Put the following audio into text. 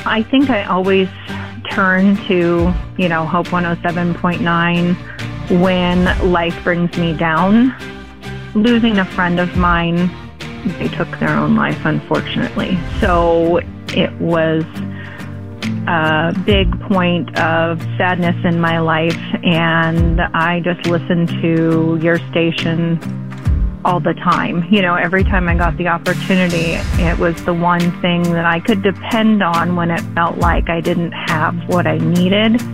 I think I always turn to, Hope 107.9 when life brings me down. Losing a friend of mine, they took their own life, unfortunately. So it was a big point of sadness in my life, and I just listened to your station all the time. Every time I got the opportunity, it was the one thing that I could depend on when it felt like I didn't have what I needed.